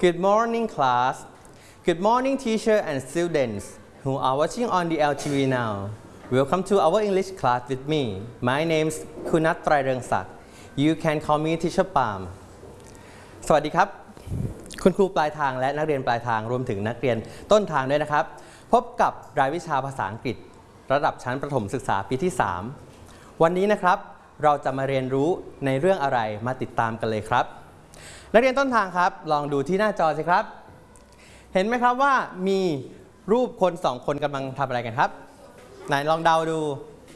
Good morning, class. Good morning, teacher and students who are watching on the LTV now. Welcome to our English class with me. My name is Kunat Traireungsak. You can call me Teacher Palm. สวัสดีครับคุณครูปลายทางและนักเรียนปลายทางรวมถึงนักเรียนต้นทางด้วยนะครับพบกับรายวิชาภาษาอังกฤษระดับชั้นประถมศึกษาปีที่ 3 วันนี้นะครับเราจะมาเรียนรู้ในเรื่องอะไรมาติดตามกันเลยครับนักเรียนต้นทางครับลองดูที่หน้าจอสิครับเห็นไหมครับว่ามีรูปคน2 คนกำลังทำอะไรกันครับไหนลองเดาดู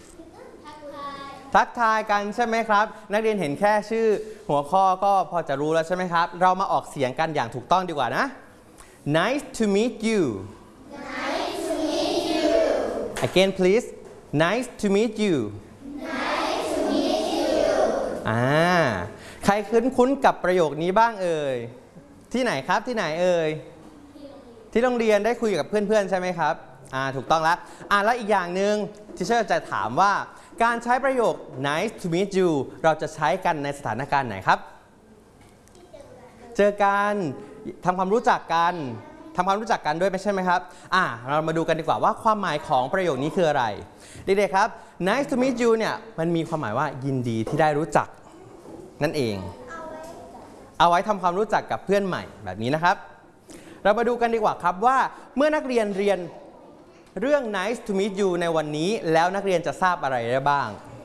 ทักทายกันใช่ไหมครับนักเรียนเห็นแค่ชื่อหัวข้อก็พอจะรู้แล้วใช่ไหมครับเรามาออกเสียงกันอย่างถูกต้องดีกว่านะ Nice to meet you Nice to meet you Again please Nice to meet you Nice to meet you ใครคุ้นกับประโยคนี้บ้างเอ่ยที่ไหนครับที่ไหนเอ่ยที่โรงเรียนได้คุยกับเพื่อนๆใช่ไหมครับถูกต้องแล้วแล้วอีกอย่างหนึ่งที่เชอร์จะถามว่าการใช้ประโยค nice to meet you เราจะใช้กันในสถานการณ์ไหนครับเจอกันทำความรู้จักกันด้วยไม่ใช่ไหมครับเรามาดูกันดีกว่าว่าความหมายของประโยคนี้คืออะไรเด็กๆครับ nice to meet you เนี่ยมันมีความหมายว่ายินดีที่ได้รู้จักนั่นเองเอาไว้ทำความรู้จักกับเพื่อนใหม่แบบนี้นะครับเรามาดูกันดีกว่าครับว่าเมื่อนักเรียนเรียนเรื่อง nice to meet you ในวันนี้แล้วนักเรียนจะทราบอะไรได้บ้าง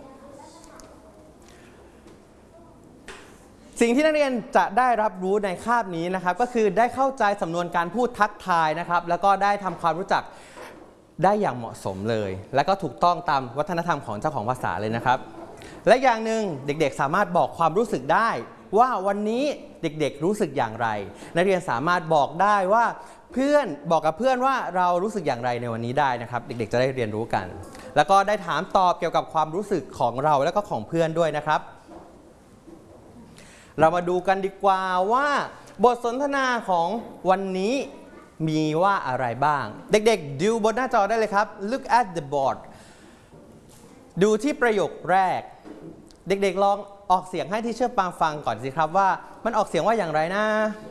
สิ่งที่นักเรียนจะได้รับรู้ในคาบนี้นะครับก็คือได้เข้าใจสำนวนการพูดทักทายนะครับแล้วก็ได้ทำความรู้จักได้อย่างเหมาะสมเลยและก็ถูกต้องตามวัฒนธรรมของเจ้าของภาษาเลยนะครับและอย่างหนึ่งเด็กๆสามารถบอกความรู้สึกได้ว่าวันนี้เด็กๆรู้สึกอย่างไรนักเรียนสามารถบอกได้ว่าบอกกับเพื่อนว่าเรารู้สึกอย่างไรในวันนี้ได้นะครับเด็กๆจะได้เรียนรู้กันแล้วก็ได้ถามตอบเกี่ยวกับความรู้สึกของเราและก็ของเพื่อนด้วยนะครับเรามาดูกันดีกว่าว่าบทสนทนาของวันนี้มีว่าอะไรบ้างเด็กๆดูบนหน้าจอได้เลยครับ Look at the board ดูที่ประโยคแรกเด็กๆลองออกเสียงให้ที่เชื่อปางฟังก่อนสิครับว่ามันออกเสียงว่าอย่างไรนะ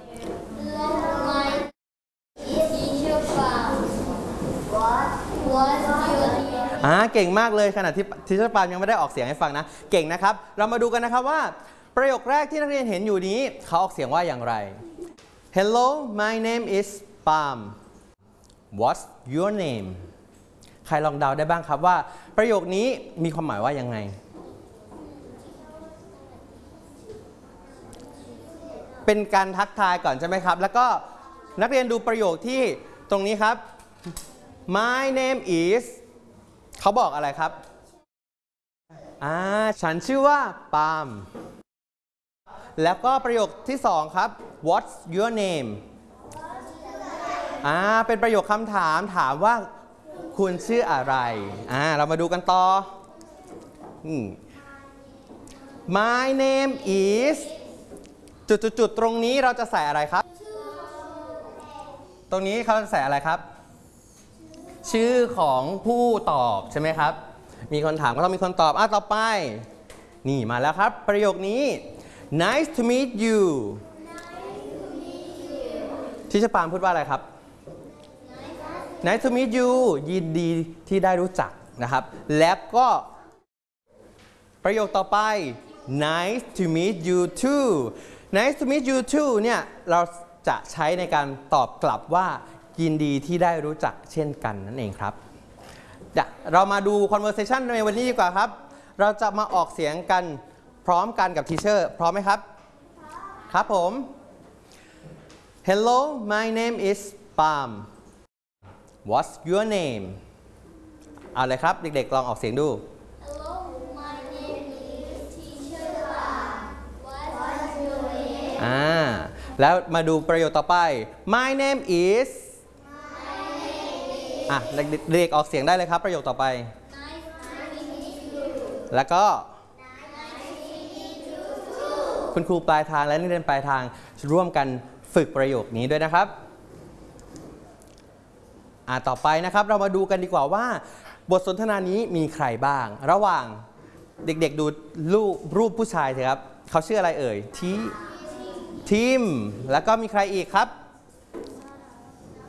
เก่งมากเลยขณะที่ทิชเชอร์ปาล์มยังไม่ได้ออกเสียงให้ฟังนะเก่งนะครับเรามาดูกันนะครับว่าประโยคแรกที่นักเรียนเห็นอยู่นี้เขาออกเสียงว่าอย่างไร Hello my name is Palm What's your name ใครลองเดาได้บ้างครับว่าประโยคนี้มีความหมายว่ายังไงเป็นการทักทายก่อนใช่ไหมครับแล้วก็นักเรียนดูประโยคที่ตรงนี้ครับ My name is เขาบอกอะไรครับฉันชื่อว่าปาล์มแล้วก็ประโยคที่2ครับ What's your name เป็นประโยคคำถามถามว่าคุณชื่ออะไรเรามาดูกันต่อ My name is จุดตรงนี้เราจะใส่อะไรครับตรงนี้เขาจะใส่อะไรครับชื่อของผู้ตอบใช่ไหมครับมีคนถามก็ต้องมีคนตอบต่อไปนี่มาแล้วครับประโยคนี้ Nice to meet you ที่ชปามพูดว่าอะไรครับ Nice to meet you ยินดีที่ได้รู้จักนะครับแล้วก็ประโยคต่อไป Nice to meet you too Nice to meet you too เนี่ยเราจะใช้ในการตอบกลับว่ายินดีที่ได้รู้จักเช่นกันนั่นเองครับเรามาดู conversation ในวันนี้ดีกว่าครับเราจะมาออกเสียงกันพร้อมกันกับทีเชอร์พร้อมไหมครับครับผม Hello my name is Palm What's your name เอาเลยครับเด็กๆลองออกเสียงดู Hello my name is Teacher Palm What's your name แล้วมาดูประโยคต่อไป My name is เด็กๆออกเสียงได้เลยครับประโยคต่อไป แล้วก็คุณครูปลายทางและนักเรียนปลายทางร่วมกันฝึกประโยคนี้ด้วยนะครับต่อไปนะครับเรามาดูกันดีกว่าว่าบทสนทนานี้มีใครบ้างระหว่างเด็กๆดูรูปผู้ชายเถอะครับเขาชื่ออะไรเอ่ยทีมแล้วก็มีใครอีกครับ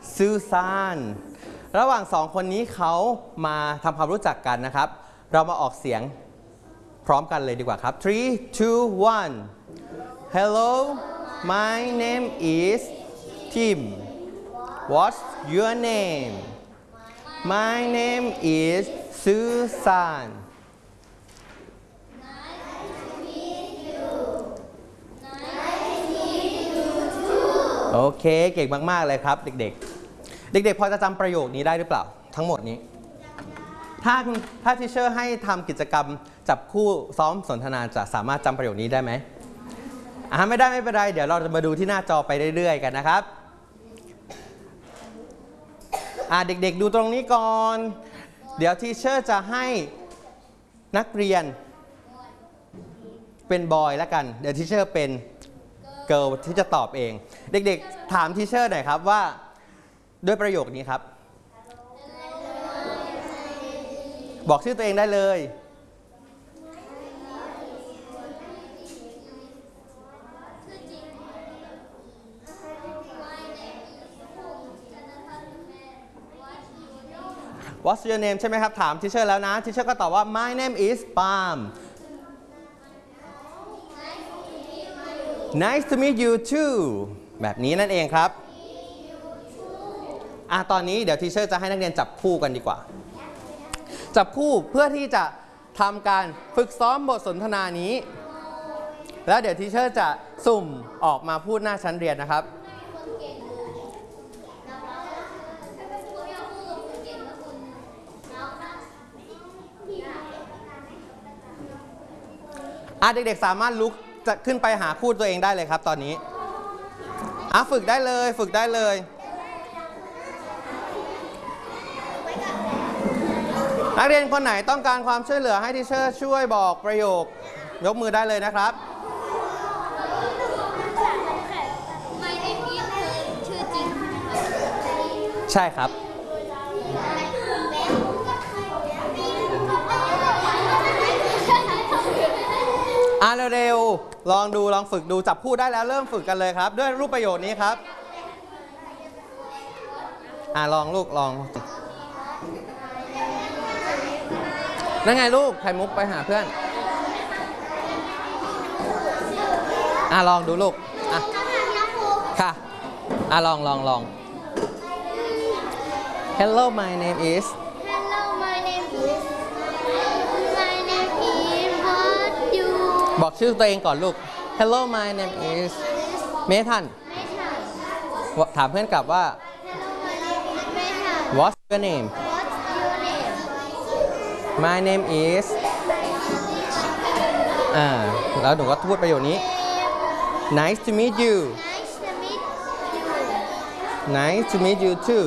ซูซานระหว่างสองคนนี้เขามาทำความรู้จักกันนะครับเรามาออกเสียงพร้อมกันเลยดีกว่าครับ 3, 2, 1 Hello my name is Tim What's your name My name is Susan โอเคเก่งมากๆเลยครับเด็กๆเด็กๆพอจะจำประโยคนี้ได้หรือเปล่าทั้งหมดนี้ถ้าทีเชอร์ให้ทำกิจกรรมจับคู่ซ้อมสนทนาจะสามารถจำประโยคนี้ได้ไหมไม่ได้ไม่เป็นไรเดี๋ยวเราจะมาดูที่หน้าจอไปเรื่อยๆกันนะครับเด็กๆดูตรงนี้ก่อนเดี๋ยวทีเชอร์จะให้นักเรียนเป็นบอยแล้วกันเดี๋ยวทีเชอร์เป็นเกิร์ลที่จะตอบเองเด็กๆถามทีเชอร์หน่อยครับว่าด้วยประโยคนี้ครับบอกชื่อตัวเองได้เลยWhat's your name ใช่ไหมครับถามทีเชอร์แล้วนะทีเชอร์ก็ตอบว่า My name is Palm Nice to meet you too แบบนี้นั่นเองครับตอนนี้เดี๋ยวทีเชอร์จะให้นักเรียนจับคู่กันดีกว่าจับคู่เพื่อที่จะทำการฝึกซ้อมบทสนทนานี้แล้วเดี๋ยวทีเชอร์จะสุ่มออกมาพูดหน้าชั้นเรียนนะครับเด็กๆสามารถลุกจะขึ้นไปหาคู่ตัวเองได้เลยครับตอนนี้ฝึกได้เลยฝึกได้เลยนักเรียนคนไหนต้องการความช่วยเหลือให้ทีเชอร์ช่วยบอกประโยคยกมือได้เลยนะครับ My name is ชื่อจริงใช่ครับเร็วๆลองดูลองฝึกดูจับคู่ได้แล้วเริ่มฝึกกันเลยครับด้วยรูปประโยคนี้ครับลองลูกลองนั่นไงลูกไข่มุกไปหาเพื่อนลองดูลูกค่ะลอง Hello my name is Hello my name is What you บอกชื่อตัวเองก่อนลูก Hello my name is เมทันถามเพื่อนกลับว่า Hello my name is เมทัน What's your name What's your name My name is แล้วหนูก็พูดประโยคนี้ Nice to meet you Nice to meet you Nice to meet you too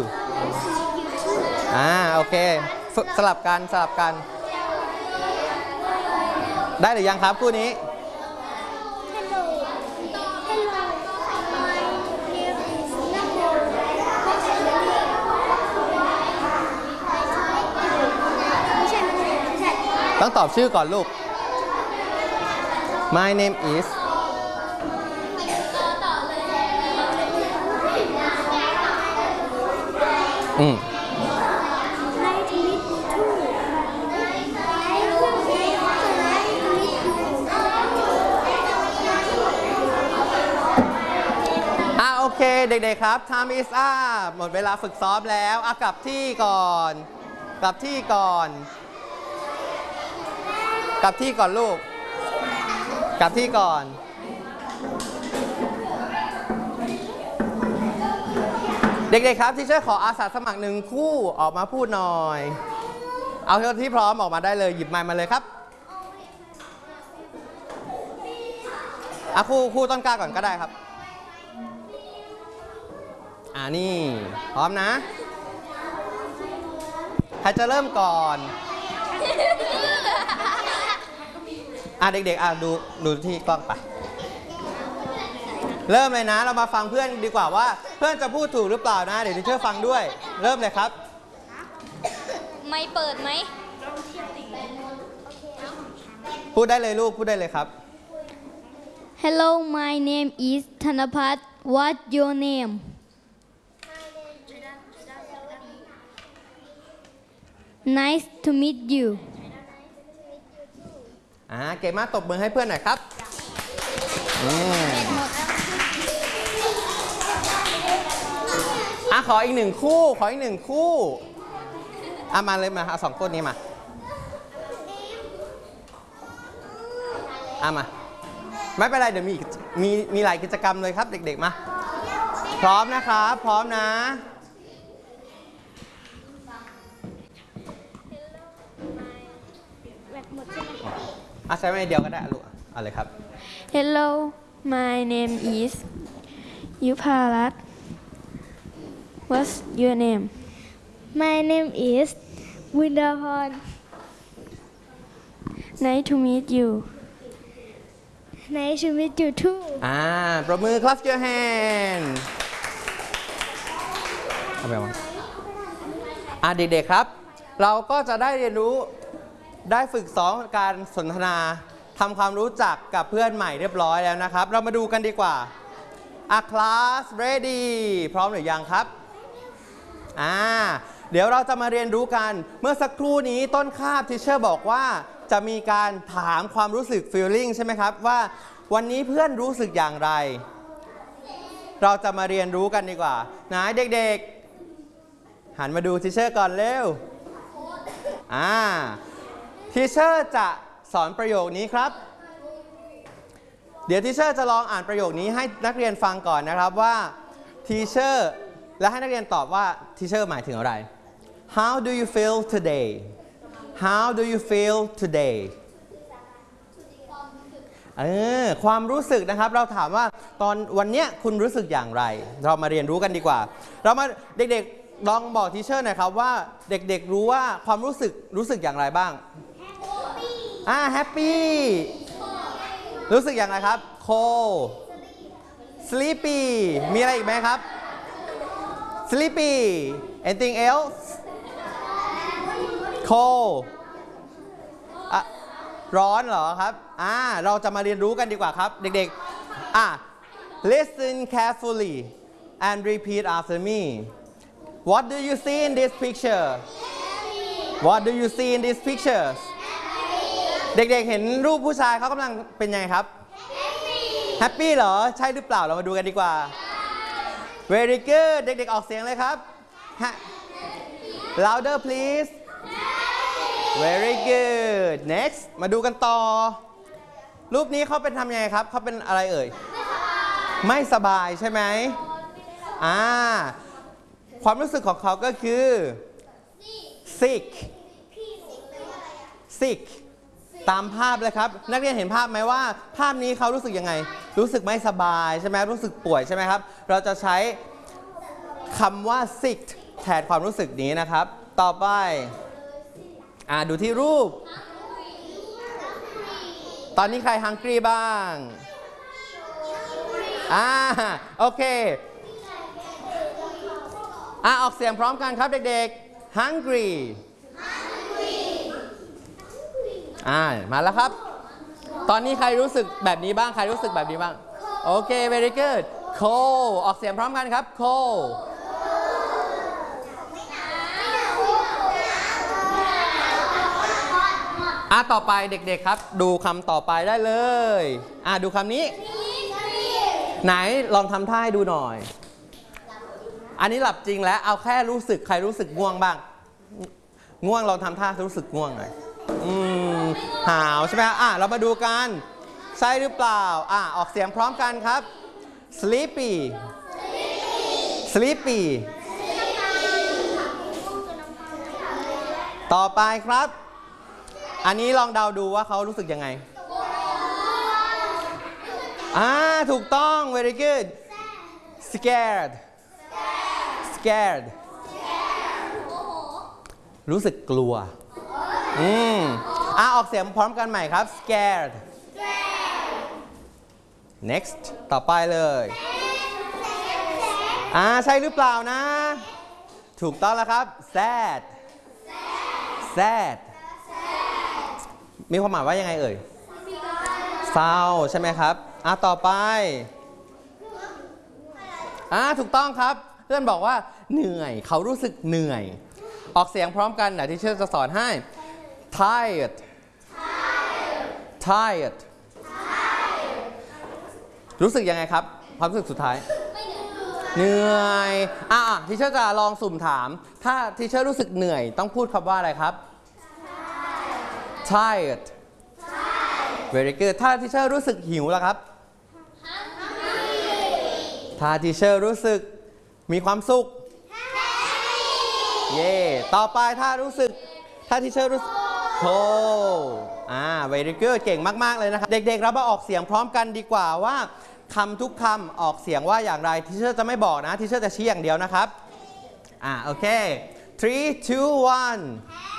โอเคสลับกันได้หรือยังครับคู่นี้ Hello my name is Namo ไม่ใช่ต้องตอบชื่อก่อนลูก My name is โอเคเด็กๆครับ Time is up หมดเวลาฝึกซ้อมแล้วกลับที่ก่อนลูกกลับที่ก่อนเด็กๆครับที่ช่วยขออาสาสมัคร1คู่ออกมาพูดหน่อยเอาเท่าที่พร้อมออกมาได้เลยหยิบไมค์มาเลยครับคู่ต้นกล้าก่อนก็ได้ครับนี่พร้อมนะใครจะเริ่มก่อนเด็กๆดูที่กล้องไปเริ่มเลยนะเรามาฟังเพื่อนดีกว่าว่าเพื่อนจะพูดถูกหรือเปล่านะเดี๋ยวดิเชอร์ฟังด้วยเริ่มเลยครับไม่เปิดไหมพูดได้เลยลูกพูดได้เลยครับ Hello my name is ธนภัทร What's your name Nice to meet you เก่งมากตบมือให้เพื่อนหน่อยครับขออีกหนึ่งคู่มาเลยมาเอาสองคนนี้มามาไม่เป็นไรเดี๋ยวมีหลายกิจกรรมเลยครับเด็กๆมาพร้อมนะครับพร้อมนะใช้ไม่เดียวก็ได้ลูกเอาเลยครับ Hello my name is Yuparat What's your name My name is Winderhorn Nice to meet you Nice to meet you too ปรบมือ clap your hand เอาไปวางเด็กๆครับเราก็จะได้เรียนรู้ได้ฝึกซ้อมการสนทนาทำความรู้จักกับเพื่อนใหม่เรียบร้อยแล้วนะครับเรามาดูกันดีกว่าclass ready พร้อมหรือยังครับเดี๋ยวเราจะมาเรียนรู้กันเมื่อสักครู่นี้ต้นคาบทีเชอร์บอกว่าจะมีการถามความรู้สึก feeling ใช่ไหมครับว่าวันนี้เพื่อนรู้สึกอย่างไรเราจะมาเรียนรู้กันดีกว่านะเด็กๆหันมาดูทีเชอร์ก่อนเร็วทีเชอร์จะสอนประโยคนี้ครับเดี๋ยวทีเชอร์จะลองอ่านประโยคนี้ให้นักเรียนฟังก่อนนะครับว่าทีเชอร์และให้นักเรียนตอบว่าทีเชอร์หมายถึงอะไร How do you feel today How do you feel today ความรู้สึกนะครับเราถามว่าตอนวันเนี้ยคุณรู้สึกอย่างไรเรามาเรียนรู้กันดีกว่าเรามาเด็กๆลองบอกทีเชอร์หน่อยครับว่าเด็กๆรู้ว่าความรู้สึกอย่างไรบ้างHappy รู้สึกอย่างไรครับ Cold Sleepy มีอะไรอีกไหมครับ Sleepy Anything else Cold ร้อนเหรอครับเราจะมาเรียนรู้กันดีกว่าครับเด็กๆListen carefully and repeat after me What do you see in this picture What do you see in these pictures เด็กๆเห็นรูปผู้ชายเขากำลังเป็นยังไงครับ Happy เหรอใช่หรือเปล่าเรามาดูกันดีกว่า Very good เด็กๆออกเสียงเลยครับ Louder please Very good Next มาดูกันต่อรูปนี้เขาเป็นทำยังไงครับเขาเป็นอะไรเอ่ยไม่สบายใช่ไหมความรู้สึกของเขาก็คือ sick ตามภาพเลยครับนักเรียนเห็นภาพไหมว่าภาพนี้เขารู้สึกยังไงรู้สึกไม่สบายใช่ไหมรู้สึกป่วยใช่ไหมครับเราจะใช้คำว่า sick แทนความรู้สึกนี้นะครับต่อไปดูที่รูปตอนนี้ใคร hungry บ้างโอเคออกเสียงพร้อมกันครับเด็กๆ hungry มาแล้วครับตอนนี้ใครรู้สึกแบบนี้บ้างโอเค very good cold ออกเสียงพร้อมกันครับ cold ต่อไปเด็กๆครับดูคำต่อไปได้เลยดูคำนี้ไหนลองทำท่าให้ดูหน่อยอันนี้หลับจริงแล้วเอาแค่รู้สึกใครรู้สึกง่วงบ้างง่วงลองทำท่ารู้สึกง่วงหน่อยหาวใช่ไหมเรามาดูกันใช่หรือเปล่าออกเสียงพร้อมกันครับ sleepy ต่อไปครับอันนี้ลองเดาดูว่าเขารู้สึกยังไงถูกต้อง very good scared รู้สึกกลัวออกเสียงพร้อมกันใหม่ครับ scared next ต่อไปเลยใช่หรือเปล่านะถูกต้องแล้วครับ sad มีความหมายว่ายังไงเอ่ยเศร้าใช่ไหมครับต่อไปถูกต้องครับเพื่อนบอกว่าเหนื่อยเขารู้สึกเหนื่อยออกเสียงพร้อมกันเดี๋ยวทีเชอร์จะสอนให้ tired tired รู้สึกยังไงครับความรู้สึกสุดท้ายเหนื่อยทีเชอร์จะลองสุ่มถามถ้าทีเชอร์รู้สึกเหนื่อยต้องพูดคำว่าอะไรครับ tired very good ถ้าทีเชอร์รู้สึกหิวล่ะครับ ถ้าทีเชอร์รู้สึกมีความสุข เย่ต่อไปถ้าทีเชอร์รู้สึกโธvery good เก่งมากๆเลยนะครับเด็กๆเรามาออกเสียงพร้อมกันดีกว่าว่าคำทุกคำออกเสียงว่าอย่างไรทีเชอร์จะไม่บอกนะทีเชอร์จะชี้อย่างเดียวนะครับโอเค 3 2 1